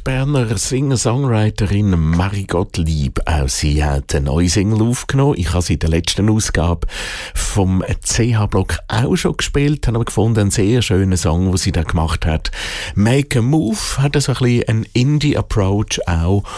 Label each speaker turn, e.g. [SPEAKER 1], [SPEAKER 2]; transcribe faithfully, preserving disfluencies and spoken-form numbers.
[SPEAKER 1] Berner Singer-Songwriterin Marie Gottlieb. Auch sie hat eine neue Single aufgenommen. Ich habe sie in der letzten Ausgabe vom C H-Block auch schon gespielt, habe aber gefunden, einen sehr schönen Song, den sie da gemacht hat. Make a Move hat so ein bisschen einen Indie-Approach auch